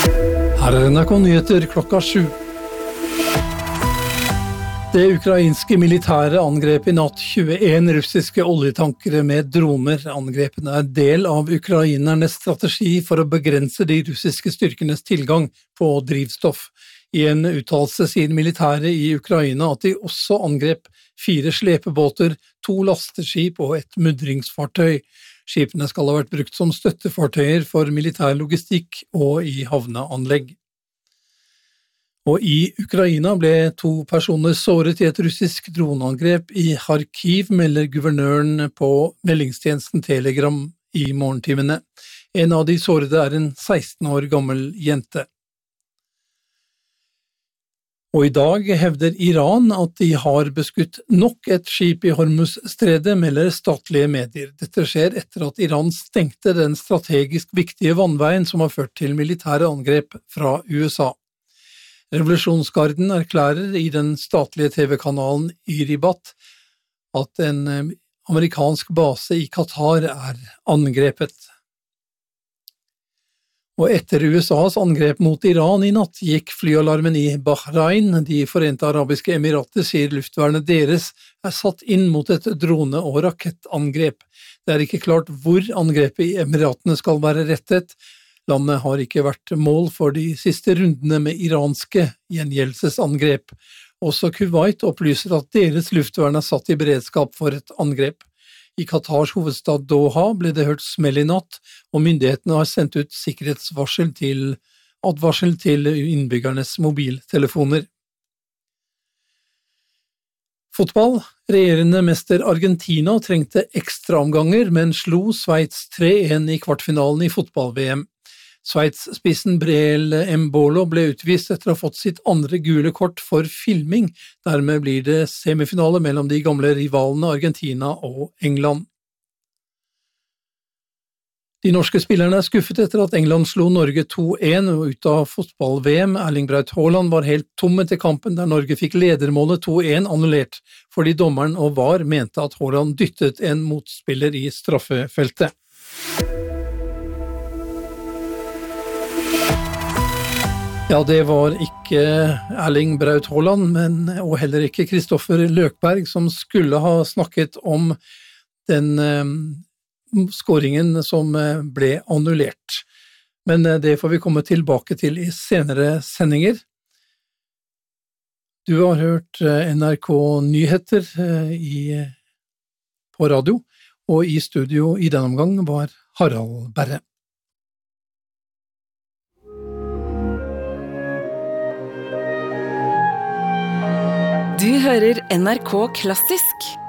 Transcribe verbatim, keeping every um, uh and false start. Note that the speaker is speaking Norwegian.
Her er N R K Nyheter klokka sju. Det ukrainske militære angrep i natt tjueen russiske oljetankere med droner. Angrepene er del av ukrainernes strategi for å begrense de russiske styrkenes tilgang på drivstoff. I en uttalelse sier militæret i Ukraina at de også angrep fire slepebåter, to lasteskip og et mudringsfartøy. Skipene skal ha vært brukt som støttefartøyer for militær logistikk og i havneanlegg. Og i Ukraina ble to personer såret i et russisk droneangrep i Kharkiv, melder guvernøren på meldingstjenesten Telegram i morgentimene. En av de sårede er en seksten år gammel jente. Og i dag hevder Iran at de har beskutt nok et skip i Hormuz-stredet, melder statlige medier. Dette skjer etter at Iran stengte den strategisk viktige vannveien som har ført til militære angrep fra U S A. Revolusjonsgarden erklærer i den statlige T V-kanalen Iribat at en amerikansk base i Qatar er angrepet. Og etter U S A's angrep mot Iran i natt gikk flyalarmen i Bahrain. De forente arabiske emirater sier luftvernet deres er satt inn mot et drone- og rakettangrep. Det er ikke klart hvor angrepet i Emiratene skal være rettet. Landet har ikke vært mål for de siste rundene med iranske gjengjeldelsesangrep. Også Kuwait opplyser at deres luftvern er satt i beredskap for et angrep. I Qatars hovedstad Doha ble det hørt smell i natt, og myndighetene har sendt ut sikkerhetsvarsel til advarsel til innbyggernes mobiltelefoner. Fotball. Regjerende mester Argentina trengte ekstraomganger, men slo Sveits tre-en i kvartfinalen i fotball-V M. Sveits-spissen Breel Embolo ble utvist etter å ha fått sitt andre gule kort for filming. Dermed blir det semifinale mellom de gamle rivalene Argentina og England. De norske spillerne er skuffet etter at England slo Norge to-en ut av fotball-V M. Erling Braut Haaland var helt tom etter kampen der Norge fikk ledermålet to-en annullert, fordi dommeren og V A R mente at Haaland dyttet en motspiller i straffefeltet. Ja, det var ikke Erling Braut Haaland, men, og heller ikke Kristoffer Løkberg, som skulle ha snakket om den eh, skåringen som ble annullert. Men eh, det får vi komme tilbake til i senere sendinger. Du har hørt eh, N R K Nyheter eh, i, på radio, og i studio i denne omgang var Harald Berre. Du hører N R K Klassisk.